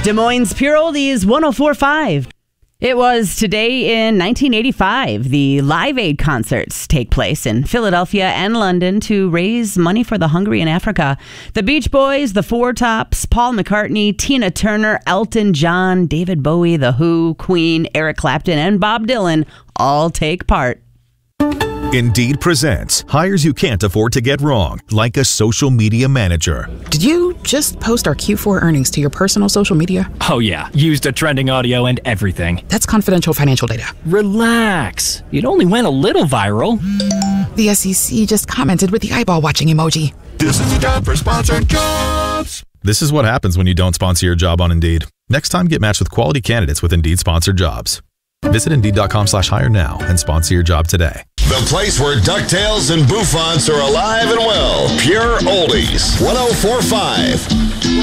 Des Moines Pure Oldies 104.5. It was today in 1985. The Live Aid concerts take place in Philadelphia and London to raise money for the hungry in Africa. The Beach Boys, the Four Tops, Paul McCartney, Tina Turner, Elton John, David Bowie, The Who, Queen, Eric Clapton, and Bob Dylan all take part. Indeed presents hires you can't afford to get wrong, like a social media manager. Did you just post our Q4 earnings to your personal social media? Oh yeah, used a trending audio and everything. That's confidential financial data. Relax. It only went a little viral. The SEC just commented with the eyeball watching emoji. This is the job for sponsored jobs. This is what happens when you don't sponsor your job on Indeed. Next time, get matched with quality candidates with Indeed sponsored jobs. Visit Indeed.com/hire now and sponsor your job today. The place where DuckTales and Bouffants are alive and well. Pure Oldies 104.5.